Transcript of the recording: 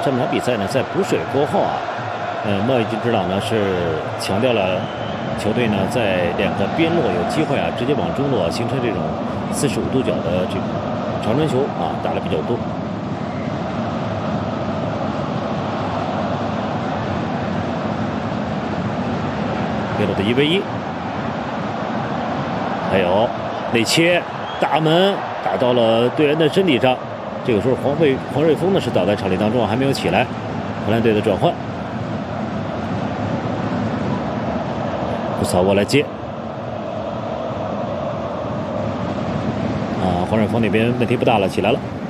这场比赛呢，在补水过后啊，莫伊金指导呢是强调了球队呢在两个边路有机会啊，直接往中路形成这种45度角的这个长传球啊，打的比较多。贝洛的1v1，还有内切大门打到了队员的身体上。这个时候黄瑞峰呢是倒在场地当中，还没有起来。荷兰队的转换，库萨沃来接。黄瑞峰那边问题不大了，起来了。